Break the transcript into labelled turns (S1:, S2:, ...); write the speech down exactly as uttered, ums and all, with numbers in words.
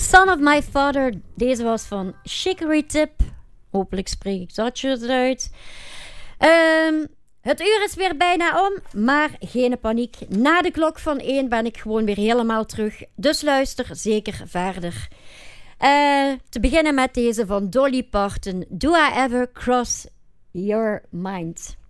S1: Son of My Father. Deze was van Chicory Tip. Hopelijk spreek ik dat juist uit. Um, het uur is weer bijna om, maar geen paniek. Na de klok van één ben ik gewoon weer helemaal terug. Dus luister zeker verder. Uh, te beginnen met deze van Dolly Parton. Do I Ever Cross Your Mind?